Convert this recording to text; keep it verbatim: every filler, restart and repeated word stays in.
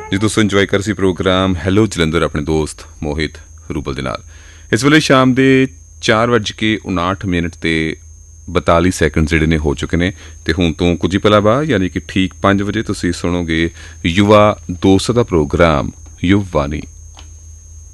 ਜੀ ਦੋਸਤੋ ਇੰਜੋਏ ਕਰ ਸੀ ਪ੍ਰੋਗਰਾਮ ਹੈਲੋ ਜਲੰਧਰ ਆਪਣੇ ਦੋਸਤ ਮੋਹਿਤ ਰੂਬਲ ਦੇ ਨਾਲ। ਇਸ ਵੇਲੇ ਸ਼ਾਮ ਦੇ ਚਾਰ ਵੱਜ ਕੇ ਉਨਾਹਠ ਮਿੰਟ ਤੇ ਬਤਾਲੀ ਸੈਕਿੰਡ ਜਿਹੜੇ ਨੇ ਹੋ ਚੁੱਕੇ ਨੇ ਤੇ ਹੁਣ ਤੋਂ ਕੁਝ ਹੀ ਪਲਾਂ ਬਾਅਦ ਯਾਨੀ ਕਿ ਠੀਕ ਪੰਜ ਵਜੇ ਤੁਸੀਂ ਸੁਣੋਗੇ ਯੁਵਾ ਦੋਸਤ ਦਾ ਪ੍ਰੋਗਰਾਮ ਯੁਵਵਾਨੀ।